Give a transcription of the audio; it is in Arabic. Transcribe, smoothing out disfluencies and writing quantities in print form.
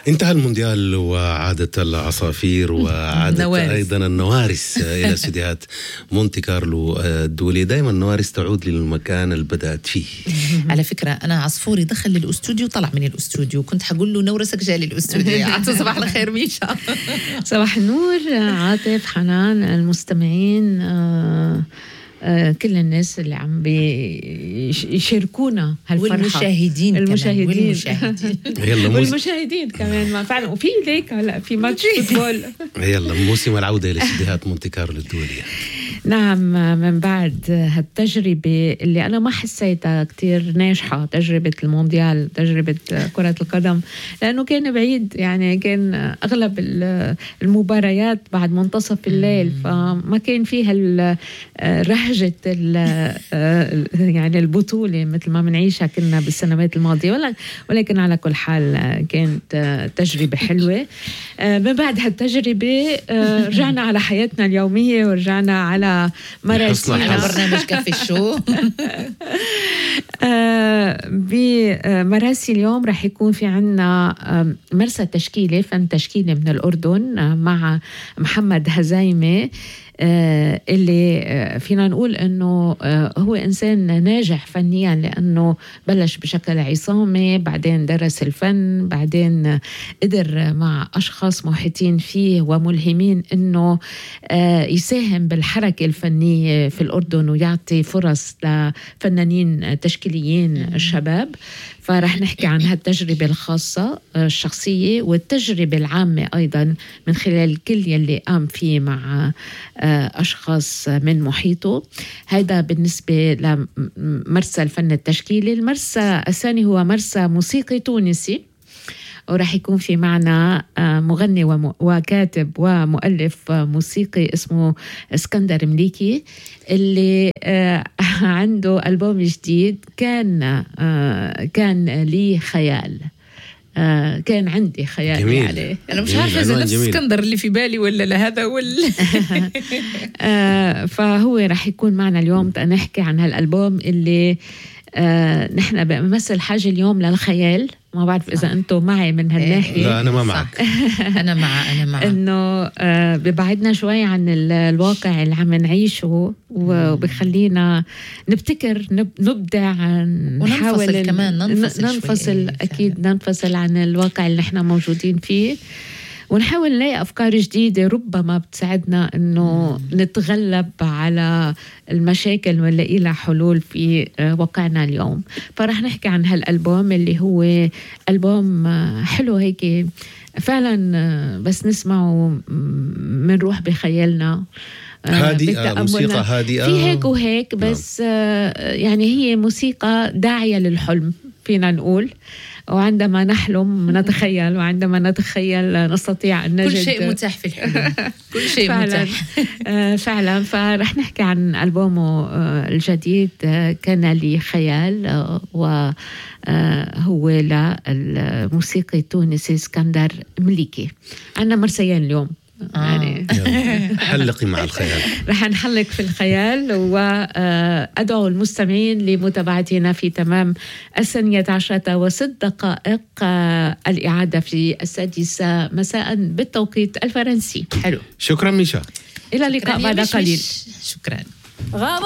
انتهى المونديال وعادت العصافير وعادت أيضا النوارس إلى استديوهات مونتي كارلو الدولية. دائما النوارس تعود للمكان اللي بدأت فيه. على فكرة أنا عصفوري دخل للأستوديو طلع من الأستوديو، كنت حقول له نورسك جاي للأستوديو. صباح الخير ميشا. صباح النور عاطف، حنان، المستمعين، كل الناس اللي عم بيشاركونا هالفرحة، والمشاهدين والمشاهدين كمان ما فعلا. وفي ليك هلا في ماتش فوتبول. يلا موسم العودة إلى استديوهات مونتي كارلو الدولية. نعم، من بعد هالتجربة اللي أنا ما حسيتها كتير ناجحة، تجربة المونديال، تجربة كرة القدم، لأنه كان بعيد، يعني كان أغلب المباريات بعد منتصف الليل، فما كان فيها رهجة يعني البطولة مثل ما منعيشها كنا بالسنوات الماضية. ولكن على كل حال كانت تجربة حلوة. من بعد هالتجربة رجعنا على حياتنا اليومية، ورجعنا على مراسينا، على برنامج كافي الشو. بمراسي اليوم رح يكون في عنا مرسى تشكيلة، فن تشكيلة من الأردن مع محمد هزايمة، اللي فينا نقول أنه هو إنسان ناجح فنيا، لأنه بلش بشكل عصامي، بعدين درس الفن، بعدين قدر مع أشخاص محيطين فيه وملهمين أنه يساهم بالحركة الفنية في الأردن ويعطي فرص لفنانين تشكيليين الشباب. فرح نحكي عن هالتجربة الخاصة الشخصية والتجربة العامة أيضا من خلال كل يلي قام فيه مع أشخاص من محيطه. هذا بالنسبة لمرسى الفن التشكيلي. المرسى الثاني هو مرسى موسيقي تونسي، ورح يكون في معنا مغني وكاتب ومؤلف موسيقي اسمه اسكندر مليكي، اللي عنده ألبوم جديد. كان لي خيال، كان عندي خيال جميل. عليه. أنا مش عارفة إذا نفس اسكندر اللي في بالي ولا لهذا فهو رح يكون معنا اليوم نحكي عن هالألبوم اللي نحن بمثل حاجة اليوم للخيال. ما بعرف إذا أنتم معي من هالناحية. لا أنا ما معك. أنا مع إنه ببعدنا شوي عن الواقع اللي عم نعيشه، وبخلينا نبتكر، نبدع، نحاول كمان ننفصل أكيد، ننفصل عن الواقع اللي نحن موجودين فيه، ونحاول نلاقي أفكار جديدة ربما بتساعدنا إنه نتغلب على المشاكل ونلاقي لها حلول في واقعنا اليوم. فرح نحكي عن هالألبوم اللي هو ألبوم حلو هيك فعلا، بس نسمعه منروح بخيالنا. هادئة، موسيقى هادئة في هيك وهيك، بس يعني هي موسيقى داعية للحلم فينا نقول. وعندما نحلم نتخيل، وعندما نتخيل نستطيع أن نجد كل شيء متاح في الحلم. كل شيء متاح فعلا. فرح نحكي عن ألبومه الجديد كان لي خيال، وهو للموسيقي التونسي اسكندر مليكي. عنا مرسيين اليوم يعني حلقي مع الخيال. رح نحلق في الخيال، وأدعو المستمعين لمتابعتنا في تمام 12:06 الإعادة في 6 مساء بالتوقيت الفرنسي. حلو، شكرا ميشا، إلى اللقاء بعد قليل. شكرا.